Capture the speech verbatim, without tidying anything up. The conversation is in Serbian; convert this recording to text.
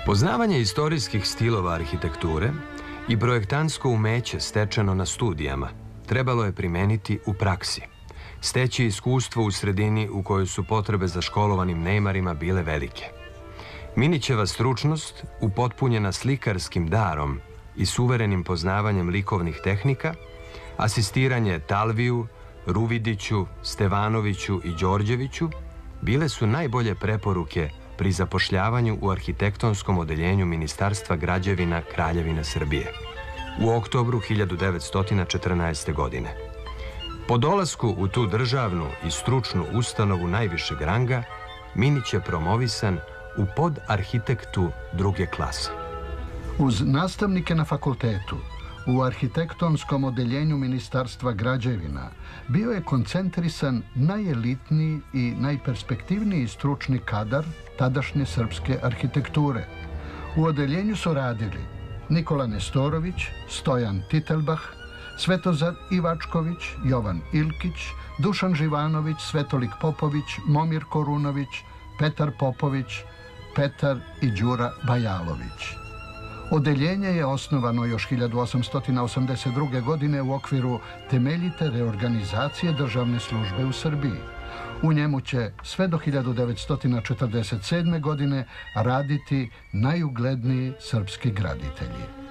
Poznavanje istorijskih stilova arhitekture i projektantsko umeće stečeno na studijama trebalo je primeniti u praksi, steći iskustvo u sredini u kojoj su potrebe za školovanim neimarima bile velike. Minićeva stručnost, upotpunjena slikarskim darom i suverenim poznavanjem likovnih tehnika, asistiranje Talviju, Ruvidiću, Stevanoviću i Đorđeviću bile su najbolje preporuke pri zapošljavanju u arhitektonskom odeljenju Ministarstva građevina Kraljevine Srbije u oktobru hiljadu devetsto četrnaeste. godine. Po dolasku u tu državnu i stručnu ustanovu najvišeg ranga, Minić je promovisan u podarhitektu druge klase. Uz nastavnike na fakultetu, u arhitektonskom odeljenju Ministarstva građevina bio je koncentrisan najelitniji i najperspektivniji stručni kadar tadašnje srpske arhitekture. U odeljenju su radili Nikola Nestorović, Stojan Titelbah, Svetozar Ivačković, Jovan Ilkić, Dušan Živanović, Svetolik Popović, Momir Korunović, Petar Popović, Petar i Đura Bajalović. Odeljenje je osnovano još hiljadu osamsto osamdeset druge. godine u okviru temeljite reorganizacije državne službe u Srbiji. U njemu će sve do hiljadu devetsto četrdeset sedme. godine raditi najugledniji srpski graditelji.